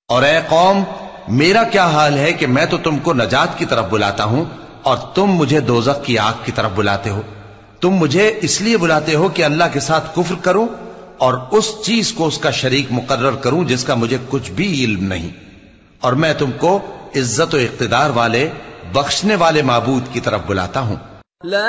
और ए कौम, मेरा क्या हाल है कि मैं तो तुमको नजात की तरफ बुलाता हूं और तुम मुझे दोजख की आग की तरफ बुलाते हो। तुम मुझे इसलिए बुलाते हो कि अल्लाह के साथ कुफ्र करूं और उस चीज को उसका शरीक मुकर्रर करूं जिसका मुझे कुछ भी इल्म नहीं। और मैं तुमको इज्जत और इख्तिदार वाले, बख्शने वाले माबूद की तरफ बुलाता हूं।